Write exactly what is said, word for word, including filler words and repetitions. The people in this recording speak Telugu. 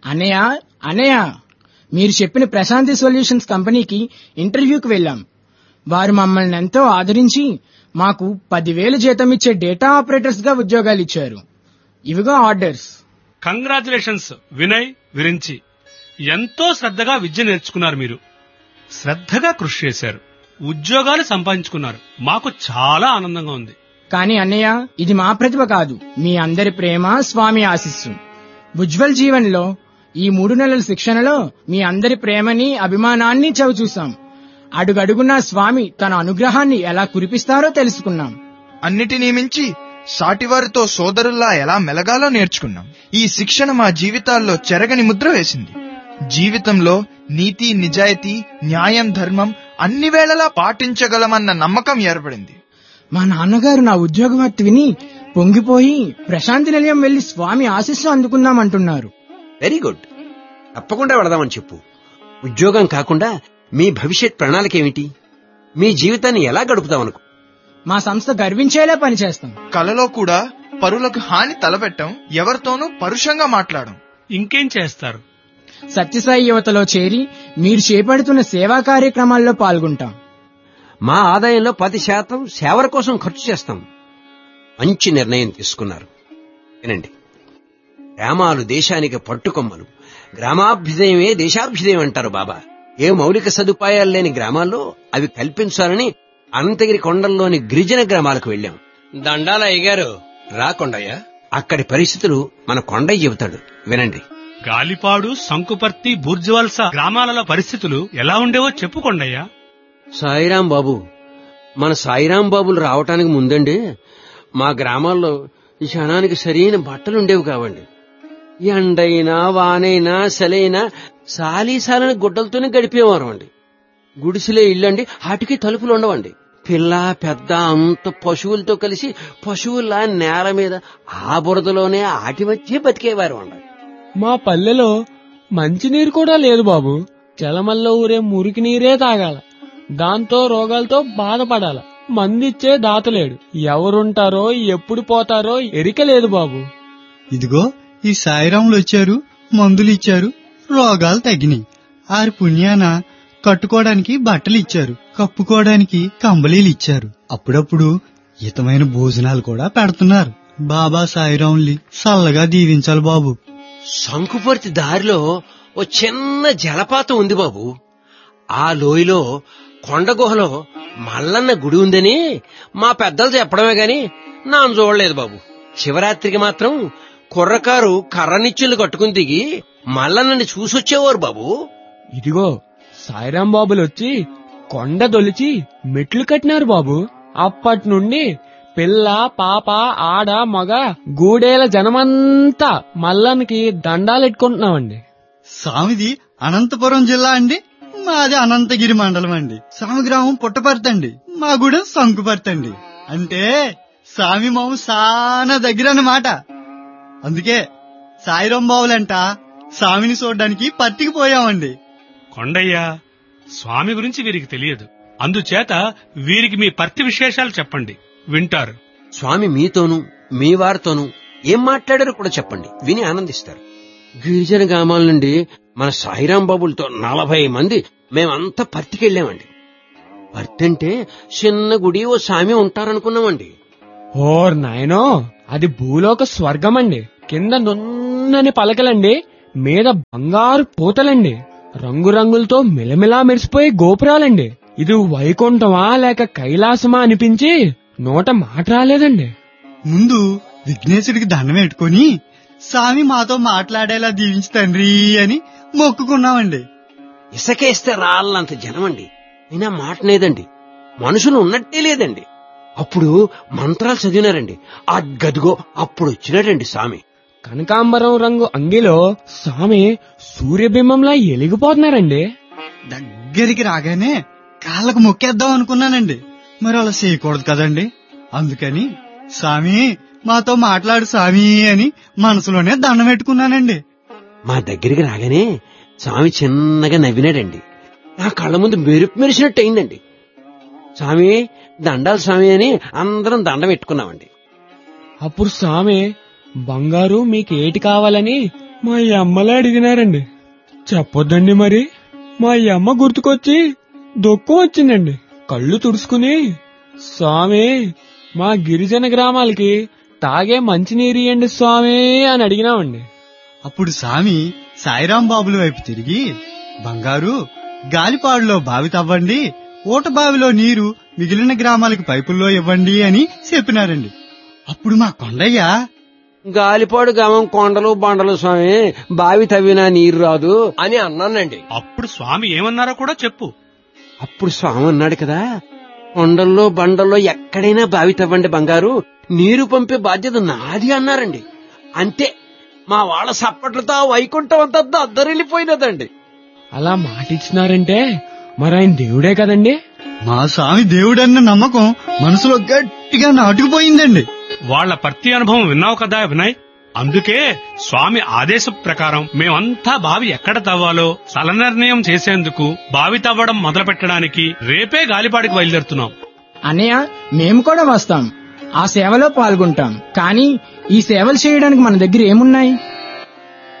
అన్నయ్య అన్నయ్య మీరు చెప్పిన ప్రశాంతి సొల్యూషన్స్ కంపెనీకి ఇంటర్వ్యూకి వెళ్ళాం. వారు మమ్మల్ని ఎంతో ఆదరించి మాకు పదివేలు జీతం ఇచ్చే డేటా ఆపరేటర్స్ గా ఉద్యోగాలు ఇచ్చారు. ఇవిగో ఆర్డర్స్. కంగ్రాచులేషన్స్ వినయ్, విరించి. ఎంతో శ్రద్ధగా విద్య నేర్చుకున్నారు. మీరు శ్రద్ధగా కృషి చేశారు, ఉద్యోగాలు సంపాదించుకున్నారు. మాకు చాలా ఆనందంగా ఉంది. కానీ అన్నయ్య, ఇది మా ప్రతిభ కాదు, మీ అందరి ప్రేమ, స్వామి ఆశీస్సు. ఉజ్వల్ జీవన్ లో ఈ మూడు నెలల శిక్షణలో మీ అందరి ప్రేమని, అభిమానాన్ని చవిచూశాం. అడుగడుగునా స్వామి తన అనుగ్రహాన్ని ఎలా కురిపిస్తారో తెలుసుకున్నాం. అన్నిటినీ మించి సాటివారితో సోదరుల్లా ఎలా మెలగాలో నేర్చుకున్నాం. ఈ శిక్షణ మా జీవితాల్లో చెరగని ముద్ర వేసింది. జీవితంలో నీతి, నిజాయితీ, న్యాయం, ధర్మం అన్ని వేళలా పాటించగలమన్న నమ్మకం ఏర్పడింది. మా నాన్నగారు నా ఉద్యోగ వార్త విని పొంగిపోయి ప్రశాంతి నిలయం వెళ్లి స్వామి ఆశీస్సు అందుకుందామంటున్నారు. వెరీ గుడ్, తప్పకుండా వెళదామని చెప్పు. ఉద్యోగం కాకుండా మీ భవిష్యత్ ప్రణాళిక ఏమిటి? మీ జీవితాన్ని ఎలా గడుపుతామనుకో. మా సంస్థ గర్వించేలా పనిచేస్తాం. కలలో కూడా పరులకు హాని తలపెట్టం, ఎవరితోనూ పరుషంగా మాట్లాడం. ఇంకేం చేస్తారు? సత్యసాయి యువతలో చేరి మీరు చేపడుతున్న సేవా కార్యక్రమాల్లో పాల్గొంటాం. మా ఆదాయంలో పది శాతం సేవల కోసం ఖర్చు చేస్తాం. మంచి నిర్ణయం తీసుకున్నారు. వినండి, గ్రామాలు దేశానికి పట్టుకొమ్మలు, గ్రామాభ్యుదయమే దేశాభ్యుదయం అంటారు బాబా. ఏ మౌలిక సదుపాయాలు లేని గ్రామాల్లో అవి కల్పించాలని అనంతగిరి కొండల్లోని గిరిజన గ్రామాలకు వెళ్లాం. దండాల అయ్యగారు. రా కొండయ్య. అక్కడి పరిస్థితులు మన కొండయ్య చెబుతాడు, వినండి. గాలిపాడు, సంకుపర్తి, బూర్జువల్స గ్రామాలలో పరిస్థితులు ఎలా ఉండేవో చెప్పు కొండయ్య. సాయిరాం బాబు, మన సాయిరాం బాబులు రావటానికి ముందండి మా గ్రామాల్లో ఈ క్షణానికి సరైన బట్టలుండేవి కావండి. ఎండైనా వానైనా సలైనా సాలీసాలని గుడ్డలతోనే గడిపేవారు అండి. గుడిసెలే ఇల్లండి, వాటికి తలుపులు ఉండవండి. పిల్ల పెద్ద అంత పశువులతో కలిసి పశువుల నేల మీద ఆ బురదలోనే ఆటి వచ్చి బతికేవారు అండి. మా పల్లెలో మంచినీరు కూడా లేదు బాబు. చలమల్లో ఊరే మురికి నీరే తాగాల. దాంతో రోగాలతో బాధపడాల. మందిచ్చే దాతలేడు. ఎవరుంటారో ఎప్పుడు పోతారో ఎరిక లేదు బాబు. ఇదిగో ఈ సాయిరాములు వచ్చారు, మందులు ఇచ్చారు, రోగాలు తగ్గినాయి. ఆరి పుణ్యాన కట్టుకోవడానికి బట్టలు ఇచ్చారు, కప్పుకోవడానికి కంబళీలు ఇచ్చారు. అప్పుడప్పుడు హితమైన భోజనాలు కూడా పెడుతున్నారు. బాబా సాయిరాముల్ని చల్లగా దీవించాలి బాబు. సంకుపర్తి దారిలో ఓ చిన్న జలపాతం ఉంది బాబు. ఆ లోయలో కొండ గుహలో మల్లన్న గుడి ఉందని మా పెద్దలు చెప్పడమే గాని నాను చూడలేదు బాబు. శివరాత్రికి మాత్రం కుర్రకారు కర్రనిచ్చులు కట్టుకుని దిగి మల్లన్నని చూసొచ్చేవారు బాబు. ఇదిగో సాయిరాం బాబులు వచ్చి కొండ దొలిచి మెట్లు కట్టినారు బాబు. అప్పటి నుండి పిల్ల పాప ఆడ మగ గూడేల జనమంతా మల్లన్నకి దండాలెట్టుకుంటున్నామండి. స్వామిది అనంతపురం జిల్లా అండి, మాది అనంతగిరి మండలం అండి. స్వామి గ్రామం పుట్టపర్తి అండి, మా గూడెం సంకుపర్తి అండి. అంటే స్వామి మాము సానా దగ్గర అన్నమాట. అందుకే సాయిరాం బావులంట స్వామిని చూడడానికి పత్తికి పోయామండి. కొండయ్య, స్వామి గురించి వీరికి తెలియదు. అందుచేత వీరికి మీ పర్తి విశేషాలు చెప్పండి, వింటారు. స్వామి మీతోనూ మీ వారితోనూ ఏం మాట్లాడారో కూడా చెప్పండి, విని ఆనందిస్తారు. గిరిజన గ్రామాల నుండి మన సాయిరాం బాబులతో నలభై మంది మేమంతా పర్తికెళ్లామండి. పర్తి అంటే చిన్న గుడి, ఓ స్వామి ఉంటారనుకున్నామండి. ఓర్ నాయనో, అది భూలోక స్వర్గమండి. కింద నున్నని పలకలండి, మీద బంగారు పూతలండి, రంగురంగులతో మిలమిలా మెరిసిపోయే గోపురాలండి. ఇది వైకుంఠమా లేక కైలాసమా అనిపించి నోట మాట రాలేదండి. ముందు విఘ్నేశుడికి దండం పెట్టుకుని స్వామి మాతో మాట్లాడేలా దీవించి తండ్రి అని మొక్కుకున్నామండి. ఇసకేస్తే రాళ్ళంత జనమండి, అయినా మాటనేదండి. మనుషులు ఉన్నట్టే లేదండి. అప్పుడు మంత్రాలు చదివినారండి. ఆ గదిగో అప్పుడు వచ్చినాడండి స్వామి. కనకాంబరం రంగు అంగిలో స్వామి సూర్యబింబంలా ఎలిగిపోతున్నారండి. దగ్గరికి రాగానే కాళ్ళకు మొక్కేద్దాం అనుకున్నానండి. మరి అలా చేయకూడదు కదండి. అందుకని స్వామి మాతో మాట్లాడు స్వామి అని మనసులోనే దండం పెట్టుకున్నానండి. మా దగ్గరికి రాగానే స్వామి చిన్నగా నవ్వినాడండి. నా కళ్ళ ముందు మెరుపు మెరిసినట్టు అయిందండి. స్వామి దండాలు స్వామి అని అందరం దండం పెట్టుకున్నామండి. అప్పుడు స్వామి బంగారు మీకేటి కావాలని మా అమ్మలే అడిగినారండి. చెప్పొద్దండి మరి. మా అమ్మ గుర్తుకొచ్చి దుఃఖం వచ్చిందండి. కళ్ళు తుడుచుకుని, స్వామి మా గిరిజన గ్రామాలకి తాగే మంచినీరు ఇయ్యండి స్వామి అని అడిగినామండి. అప్పుడు స్వామి సాయిరాం బాబుల వైపు తిరిగి, బంగారు గాలిపాడులో బావి తవ్వండి, ఊట బావిలో నీరు మిగిలిన గ్రామాలకు పైపుల్లో ఇవ్వండి అని చెప్పినారండి. అప్పుడు మా కొండయ్య, గాలిపాడు గ్రామం కొండలు బండలు స్వామి, బావి తవ్వినా నీరు రాదు అని అన్నానండి. అప్పుడు స్వామి ఏమన్నారో కూడా చెప్పు. అప్పుడు స్వామి అన్నాడు కదా, కొండల్లో బండల్లో ఎక్కడైనా బావి తవ్వండి బంగారు, నీరు పంపే బాధ్యత నాది అన్నారండి. అంతే, మా వాళ్ళ సప్పట్లతో వైకుంఠం అంతా దద్దరిల్లిపోయినదండి. అలా మాట ఇచ్చినారంటే మరి ఆయన దేవుడే కదండి. మా స్వామి దేవుడన్న నమ్మకం మనసులో గట్టిగా నాటుకుపోయిందండి. వాళ్ల ప్రతి అనుభవం విన్నావు కదా వినయ్. అందుకే స్వామి ఆదేశం ప్రకారం మేమంతా బావి ఎక్కడ తవ్వాలో స్థల నిర్ణయం చేసేందుకు బావి తవ్వడం మొదలు పెట్టడానికి రేపే గాలిపాడికి బయలుదేరుతున్నాం. అన్నయ్య, మేము కూడా వస్తాం, ఆ సేవలో పాల్గొంటాం. కానీ ఈ సేవలు చేయడానికి మన దగ్గర ఏమున్నాయి?